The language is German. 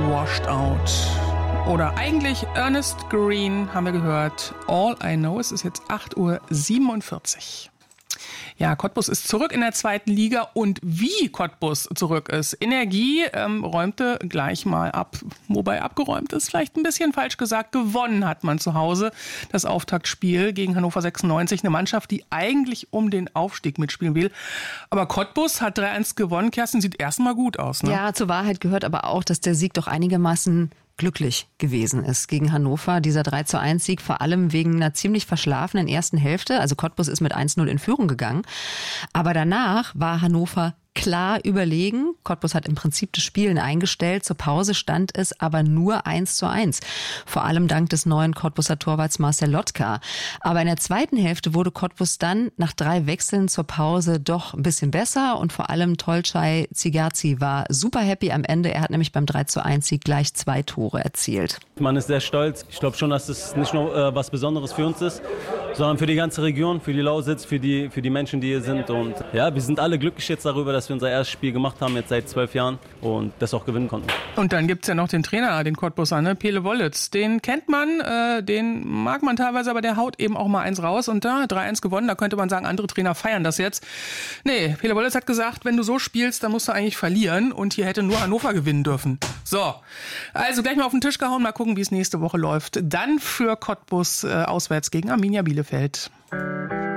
Washed Out. Oder eigentlich Ernest Green haben wir gehört. All I Know. Es ist jetzt 8:47 Uhr. Ja, Cottbus ist zurück in der 2. Liga und wie Cottbus zurück ist. Energie räumte gleich mal ab. Wobei abgeräumt ist vielleicht ein bisschen falsch gesagt. Gewonnen hat man zu Hause das Auftaktspiel gegen Hannover 96. Eine Mannschaft, die eigentlich um den Aufstieg mitspielen will. Aber Cottbus hat 3-1 gewonnen. Kerstin, sieht erstmal gut aus, ne? Ja, zur Wahrheit gehört aber auch, dass der Sieg doch einigermaßen glücklich gewesen ist gegen Hannover. Dieser 3:1-Sieg vor allem wegen einer ziemlich verschlafenen ersten Hälfte. Also Cottbus ist mit 1:0 in Führung gegangen. Aber danach war Hannover klar überlegen. Cottbus hat im Prinzip das Spielen eingestellt. Zur Pause stand es aber nur 1:1. Vor allem dank des neuen Cottbuser Torwarts Marcel Lotka. Aber in der zweiten Hälfte wurde Cottbus dann nach 3 Wechseln zur Pause doch ein bisschen besser. Und vor allem Tolcay Zigerzi war super happy am Ende. Er hat nämlich beim 3:1-Sieg gleich 2 Tore erzielt. Man ist sehr stolz. Ich glaube schon, dass es nicht nur was Besonderes für uns ist, sondern für die ganze Region, für die Lausitz, für die Menschen, die hier sind. Und ja, wir sind alle glücklich jetzt darüber, dass wir unser erstes Spiel gemacht haben, jetzt seit 12 Jahren und das auch gewinnen konnten. Und dann gibt's ja noch den Trainer, den Cottbuser, ne? Pele Wollitz. Den kennt man, den mag man teilweise, aber der haut eben auch mal eins raus. Und da 3:1 gewonnen, da könnte man sagen, andere Trainer feiern das jetzt. Nee, Pele Wollitz hat gesagt, wenn du so spielst, dann musst du eigentlich verlieren. Und hier hätte nur Hannover gewinnen dürfen. So, also gleich mal auf den Tisch gehauen, mal gucken, wie es nächste Woche läuft. Dann für Cottbus auswärts gegen Arminia Bielefeld.